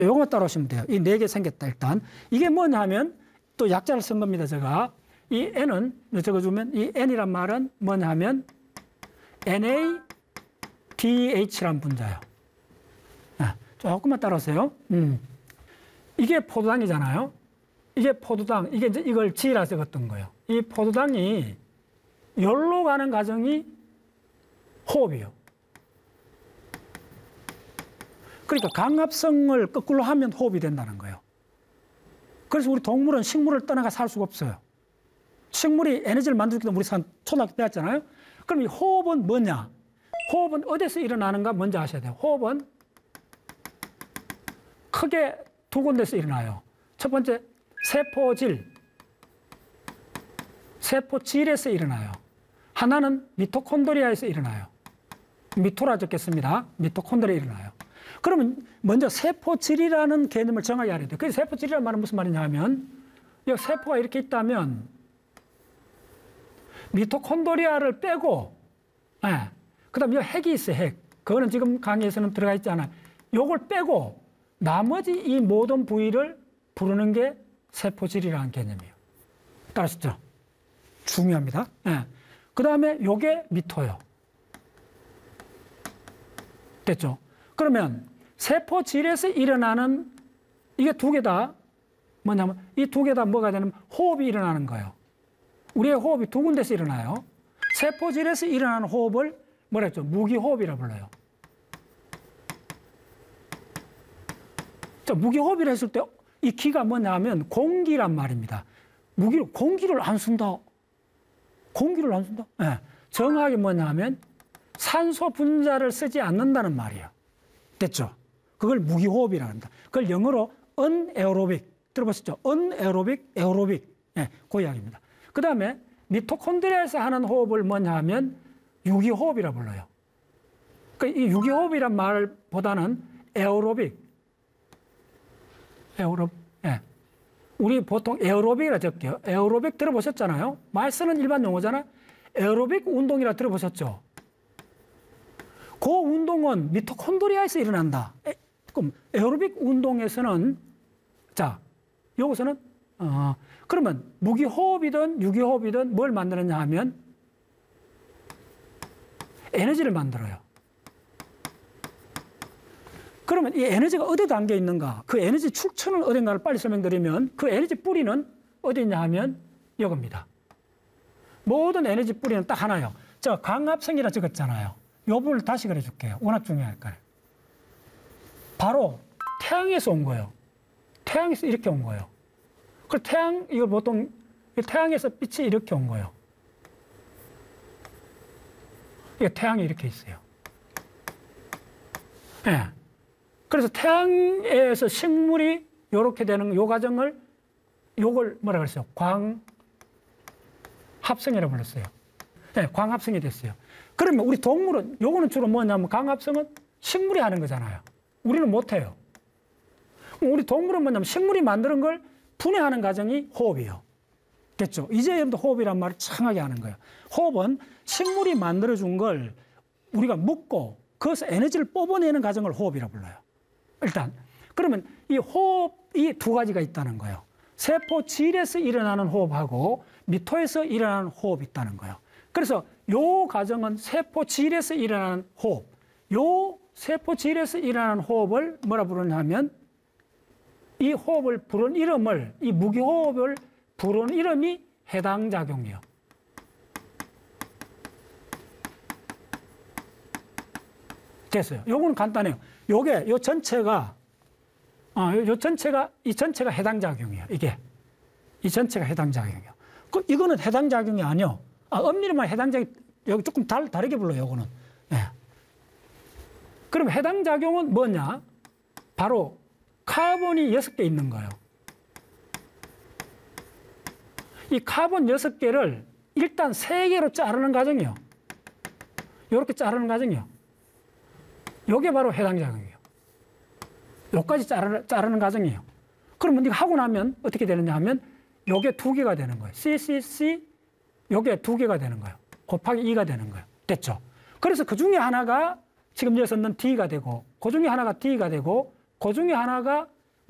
요것만 따라오시면 돼요. 이 4개 생겼다, 일단. 이게 뭐냐 하면, 또 약자를 쓴 겁니다, 제가. 이 N은, 적어주면, 이 N이란 말은 뭐냐 하면, NADH라는 분자예요. 조금만 따라오세요. 이게 포도당이잖아요. 이게 포도당, 이게 이제 이걸 G라 적었던 거예요. 이 포도당이 열로 가는 과정이 호흡이에요. 그러니까 강합성을 거꾸로 하면 호흡이 된다는 거예요. 그래서 우리 동물은 식물을 떠나가 살 수가 없어요. 식물이 에너지를 만들기 때문에 우리 초등학교 때 배웠잖아요. 그럼 이 호흡은 뭐냐? 호흡은 어디서 일어나는가 먼저 아셔야 돼요. 호흡은 크게 2군데서 일어나요. 첫 번째, 세포질에서 일어나요. 하나는 미토콘드리아에서 일어나요. 미토라 적겠습니다. 미토콘드리아에 일어나요. 그러면 먼저 세포질이라는 개념을 정하게 알아야 돼요. 그래서 세포질이라는 말은 무슨 말이냐 하면, 이 세포가 이렇게 있다면 미토콘드리아를 빼고, 그 다음에 이 핵이 있어요, 핵. 그거는 지금 강의에서는 들어가 있지 않아요. 요걸 빼고 나머지 이 모든 부위를 부르는 게 세포질이라는 개념이에요. 따라하시죠? 중요합니다. 그 다음에 요게 미토예요. 됐죠? 그러면 세포질에서 일어나는 이게 2개 다 뭐냐면 이 2개 다 뭐가 되냐면 호흡이 일어나는 거예요. 우리의 호흡이 2군데서 일어나요. 세포질에서 일어나는 호흡을 뭐라 했죠? 무기호흡이라고 불러요. 자, 무기호흡이라 했을 때 이 기가 뭐냐면 공기란 말입니다. 공기를 안 쓴다. 공기를 안 쓴다? 정확하게 뭐냐면 산소 분자를 쓰지 않는다는 말이에요. 됐죠? 그걸 무기호흡이라고 합니다. 그걸 영어로 unaerobic 들어보셨죠? unaerobic, aerobic. 그 이야기입니다. 그 다음에 미토콘드리아에서 하는 호흡을 뭐냐 하면 유기호흡이라고 불러요. 그러니까 이 유기호흡이란 말보다는 에어로빅. 우리 보통 에어로빅이라 적게요. 에어로빅 들어보셨잖아요. 많이 쓰는 일반 용어잖아요. 에어로빅 운동이라 들어보셨죠? 그 운동은 미토콘드리아에서 일어난다. 그럼 에어로빅 운동에서는 자, 여기서는 그러면 무기호흡이든 유기호흡이든 뭘 만드느냐 하면 에너지를 만들어요. 그러면 이 에너지가 어디에 담겨 있는가? 그 에너지 출처는 어딘가를 빨리 설명드리면 그 에너지 뿌리는 어디 있냐 하면 이겁니다. 모든 에너지 뿌리는 딱 하나요. 제가 광합성이라 적었잖아요. 이 부분을 다시 그려줄게요. 워낙 중요하니까요. 바로 태양에서 온 거예요. 태양에서 이렇게 온 거예요. 그 태양, 이걸 보통 태양에서 빛이 이렇게 온 거예요. 이게 태양이 이렇게 있어요. 그래서 태양에서 식물이 이렇게 되는 요 과정을 요걸 뭐라 그랬어요? 광합성이라고 불렀어요. 광합성이 됐어요. 그러면 우리 동물은 요거는 주로 뭐냐면 광합성은 식물이 하는 거잖아요. 우리는 못 해요. 우리 동물은 뭐냐면 식물이 만드는 걸 분해하는 과정이 호흡이에요. 됐죠? 이제 여러분들 호흡이란 말을 창하게 하는 거예요. 호흡은 식물이 만들어준 걸 우리가 먹고 그것에서 에너지를 뽑아내는 과정을 호흡이라고 불러요. 일단 그러면 이 호흡이 2가지가 있다는 거예요. 세포질에서 일어나는 호흡하고 미토에서 일어나는 호흡이 있다는 거예요. 그래서 요 과정은 세포질에서 일어나는 호흡, 요 세포질에서 일어나는 호흡을 뭐라 부르냐면 이 호흡을 부른 이름을, 이 무기호흡을 부른 이름이 해당작용이에요. 됐어요. 요거는 간단해요. 요게, 요 전체가, 이 전체가 해당작용이에요. 이 전체가 해당작용이에요. 이거는 해당작용이 아니요. 엄밀히만 해당작용, 여기 조금 다르게 불러요, 요거는. 그럼 해당작용은 뭐냐? 바로 카본이 6개 있는 거예요. 이 카본 6개를 일단 3개로 자르는 과정이에요. 이렇게 자르는 과정이에요. 이게 바로 해당작용이에요. 여기까지 자르는 과정이에요. 그러면 이거 하고 나면 어떻게 되느냐 하면 요게 2개가 되는 거예요. CCC 요게 2개가 되는 거예요. 곱하기 2가 되는 거예요. 됐죠? 그래서 그 중에 하나가 지금 여기서 넣은 D가 되고 그 중에 하나가 D가 되고 그 중에 하나가